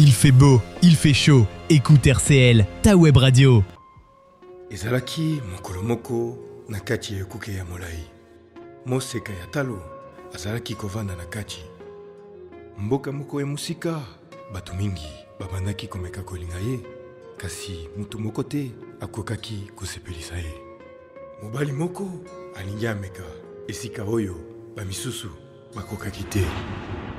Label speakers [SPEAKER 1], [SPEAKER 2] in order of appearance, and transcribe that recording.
[SPEAKER 1] Il fait beau, il fait chaud. Écoute RCL, ta web radio.
[SPEAKER 2] Ezalaki mokolo moko na kati ya ekuke ya molai. Moseka ya talo azalaki kovanda na kati. Mboka moko ya musika, bato mingi babandaki komeka kolinga ye, kasi mutu moko te akokaki kosepelisa ye. Mobali moko alingi ameka esika oyo bamisusu bakokaki te.